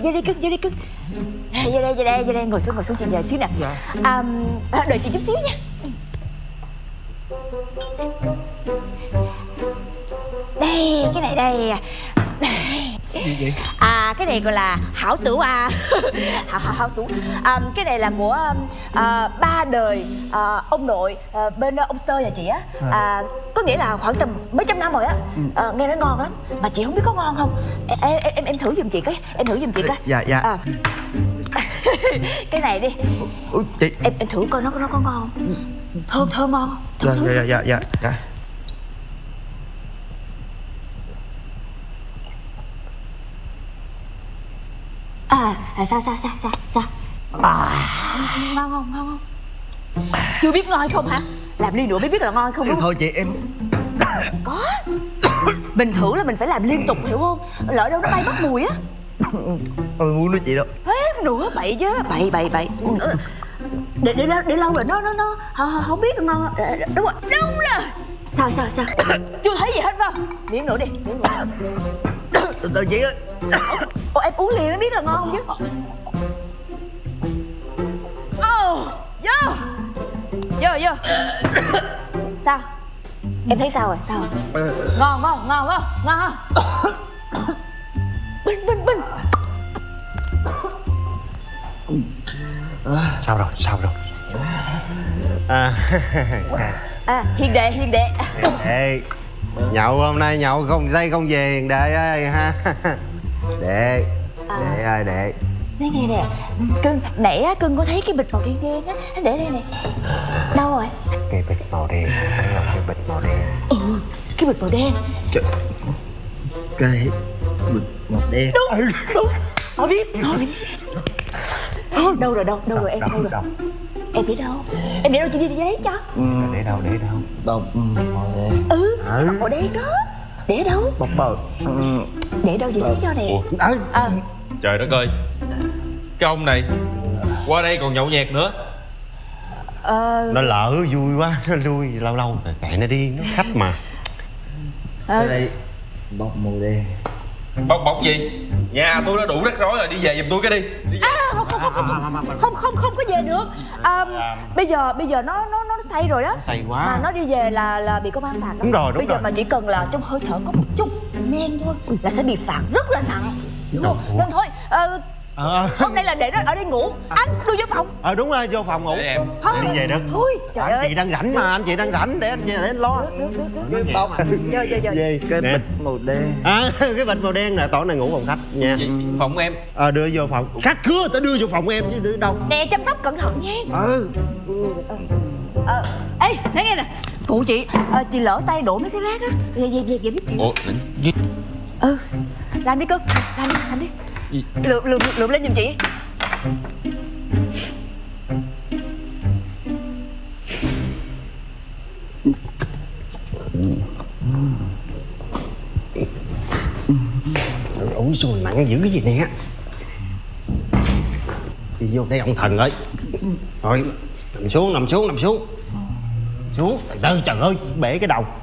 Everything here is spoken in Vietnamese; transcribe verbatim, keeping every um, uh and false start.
Vô đi cưng, vô đi cưng. Vô đây, vô đây, vô đây, ngồi xuống, ngồi xuống chị nhờ xíu nè. Dạ. À, đợi chị chút xíu nha. Đây, cái này đây. Gì vậy? À, cái này gọi là hảo tửu à. hảo, hảo, hảo tửu à, cái này là của à, ba đời à, ông nội à, bên ông Sơ nhà chị á. À, có nghĩa là khoảng tầm mấy trăm năm rồi á. À, nghe nói ngon lắm. Mà chị không biết có ngon không. Em em, em, em thử giùm chị cái. Em thử giùm chị cái. Dạ, dạ. À. Cái này đi. Ủa, chị... Em, em thử coi nó nó có ngon không. Thơm thơm ngon không? Thử, Dạ, thử. dạ, dạ, dạ, dạ. À, à sao sao sao sao sao à, ngon không ngon không? Chưa biết ngon hay không hả? Làm ly nữa mới biết là ngon hay không đúng không? Thôi chị em... Có. Mình thử là mình phải làm liên tục hiểu không? Lỡ đâu nó bay mất mùi á. Tôi muốn nói chị đâu. Thế nữa bậy chứ. Bậy bậy bậy. Để, để, để lâu rồi nó nó nó không, không biết ngon. Đúng rồi. Đúng rồi. Sao sao sao? Chưa thấy gì hết phải không? Miếng nữa đi. Miếng nữa. Từ từ chị ơi. Ủa, em uống liền mới biết là ngon không chứ. Ồ, vô vô vô. Sao em thấy sao rồi? Sao rồi? Ngon không? Ngon không? Ngon không? Bình bình bình. Sao rồi? Sao rồi? À, à hiền đệ hiền đệ. Ê, nhậu hôm nay nhậu không say không về hiền đệ ơi ha. Đệ, đệ ơi đệ. Nè nè nè, cưng, nãy á cưng có thấy cái bịch màu đen đen á, nó để đây nè. Đâu rồi? Cái bịch màu đen, thấy không? Cái bịch màu đen. Ừ, cái bịch màu đen. Trời, cái bịch màu đen. Đúng, ừ. Đúng. Họ biết, họ biết. Đâu rồi, đâu, đâu rồi em, đâu, đâu rồi? Đâu? Em để đâu? Em để đâu chị đi lấy cho. Ừ. Để đâu, để đâu? Bọc màu đen. Ừ, ừ. màu đen đó. Để đâu? Bọc bờ. Ừ. Để đâu chị lấy cho nè. Ừ. À. Trời đất ơi, cái ông này qua đây còn nhậu nhẹt nữa. Ờ... Nó lỡ vui quá, nó lui lâu lâu rồi kệ nó đi, nó khách mà. Cái đây bọc màu đen. Bọc bọc gì? Nhà tôi đã đủ rắc rối rồi, đi về giùm tôi cái đi, đi về. À, không không không không không không không có về được. À, bây giờ bây giờ nó nó nó say rồi đó. Say quá. Mà nó đi về là là bị công an phạt đó. Đúng rồi, đúng bây giờ rồi. mà chỉ cần là trong hơi thở có một chút men thôi là sẽ bị phạt rất là nặng, đúng không? Nên thôi ờ, Ờ. hôm nay là để nó ở đây ngủ, anh đưa vô phòng. Ờ đúng rồi, vô phòng ngủ. Để em. Không. Đi về được. Thôi trời Anh ơi. chị đang rảnh mà, anh chị đang rảnh để anh về để anh lo. Được được được được. Cái bọc. Vô vô vô. Gì? Cái Nè. bịch màu đen. À, cái bịch màu đen nè, tối nay ngủ phòng khách nha. Gì? Phòng em. Ờ đưa vô phòng. Khách cưa tao đưa vô phòng em chứ đưa đâu. Nè chăm sóc cẩn thận nha. Ừ. Ờ, ê, nói nghe nè. Phụ chị, ờ, chị lỡ tay đổ mấy cái rác á. Về về về về biết. Ủa, gì? Ừ, làm đi cưng, làm đi, làm đi. Gì? Lượm lượm lượm lên giùm chị. Ủa sao nặng dữ cái gì nè. Đi vô đây ông thần ơi. Rồi nằm xuống nằm xuống nằm xuống. Xuống từ từ, trời ơi bể cái đầu.